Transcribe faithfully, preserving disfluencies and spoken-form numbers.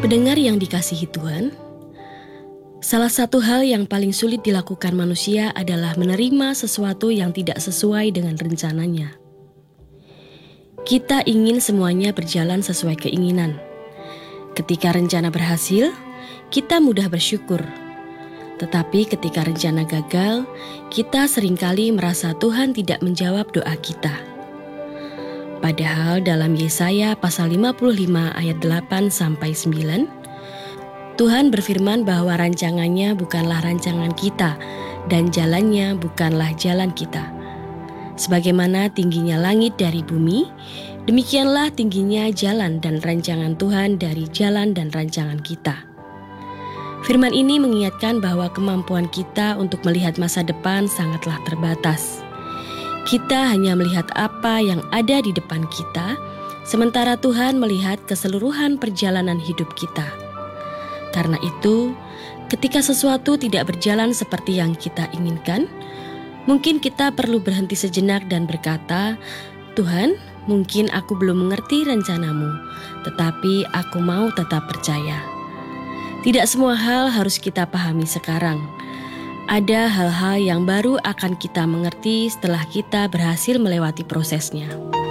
Pendengar yang dikasihi Tuhan, salah satu hal yang paling sulit dilakukan manusia adalah menerima sesuatu yang tidak sesuai dengan rencananya. Kita ingin semuanya berjalan sesuai keinginan. Ketika rencana berhasil, kita mudah bersyukur. Tetapi ketika rencana gagal, kita seringkali merasa Tuhan tidak menjawab doa kita. Padahal dalam Yesaya pasal lima puluh lima ayat delapan sampai sembilan, Tuhan berfirman bahwa rancangannya bukanlah rancangan kita dan jalannya bukanlah jalan kita. Sebagaimana tingginya langit dari bumi, demikianlah tingginya jalan dan rancangan Tuhan dari jalan dan rancangan kita. Firman ini mengingatkan bahwa kemampuan kita untuk melihat masa depan sangatlah terbatas. Kita hanya melihat apa yang ada di depan kita, sementara Tuhan melihat keseluruhan perjalanan hidup kita. Karena itu, ketika sesuatu tidak berjalan seperti yang kita inginkan, mungkin kita perlu berhenti sejenak dan berkata, "Tuhan, mungkin aku belum mengerti rencanamu, tetapi aku mau tetap percaya." Tidak semua hal harus kita pahami sekarang. Ada hal-hal yang baru akan kita mengerti setelah kita berhasil melewati prosesnya.